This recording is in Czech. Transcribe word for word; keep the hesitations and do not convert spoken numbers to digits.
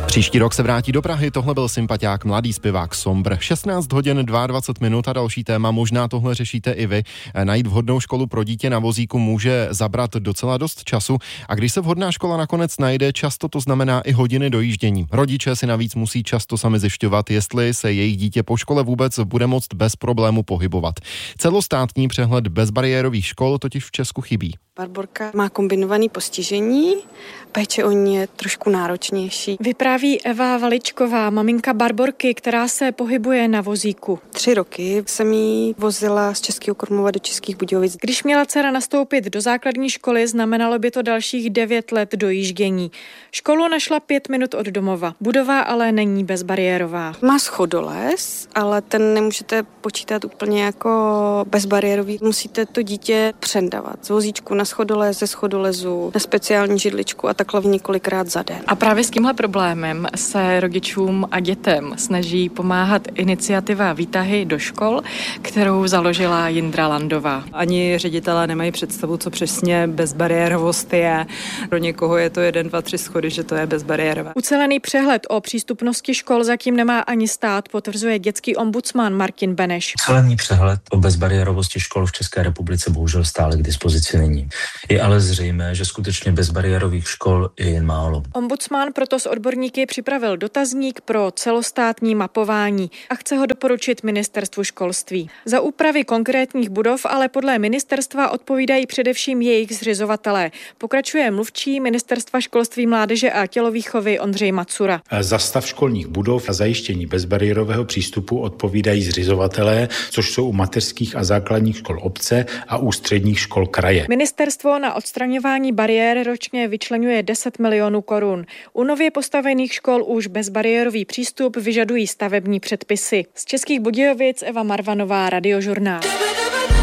Příští rok se vrátí do Prahy, tohle byl sympatiák, mladý zpěvák Sombr. šestnáct hodin dvacet dva minut a další téma, možná tohle řešíte i vy. Najít vhodnou školu pro dítě na vozíku může zabrat docela dost času a když se vhodná škola nakonec najde, často to znamená i hodiny dojíždění. Rodiče si navíc musí často sami zjišťovat, jestli se jejich dítě po škole vůbec bude moct bez problému pohybovat. Celostátní přehled bezbariérových škol totiž v Česku chybí. Barborka má kombinované postižení, péče o ní je trošku náročnější. Vypráví Eva Valičková, maminka Barborky, která se pohybuje na vozíku. Tři roky jsem jí vozila z Českého Krumlova do Českých Budějovic. Když měla dcera nastoupit do základní školy, znamenalo by to dalších devět let dojíždění. Školu našla pět minut od domova. Budova ale není bezbariérová. Má schodoles, ale ten nemůžete počítat úplně jako bezbariérový. Musíte to dítě přendavat z vozíčku na schodolez, ze schodolezu, na speciální židličku a takhle několikrát za den. A právě s tímhle problémem se rodičům a dětem snaží pomáhat iniciativa Výtahy do škol, kterou založila Jindra Landová. Ani ředitelé nemají představu, co přesně bezbariérovost je. Pro někoho je to jeden, dva, tři schody, že to je bezbariérové. Ucelený přehled o přístupnosti škol zatím nemá ani stát, potvrzuje dětský ombudsman Martin Beneš. Ucelený přehled o bezbariérovosti škol v České republice bohužel stále k dispozici není. Je ale zřejmé, že skutečně bezbariérových škol je jen málo. Ombudsman proto s odborníky připravil dotazník pro celostátní mapování a chce ho doporučit ministerstvu školství. Za úpravy konkrétních budov ale podle ministerstva odpovídají především jejich zřizovatelé. Pokračuje mluvčí ministerstva školství, mládeže a tělovýchovy Ondřej Macura. Za stav školních budov a zajištění bezbariérového přístupu odpovídají zřizovatelé, což jsou u mateřských a základních škol obce a ústředních škol kraje. Ministerstvo na odstraňování bariér ročně vyčleňuje deset milionů korun. U nově postavených škol už bezbariérový přístup vyžadují stavební předpisy. Z Českých Budějovic Eva Marvanová, Radiožurnál.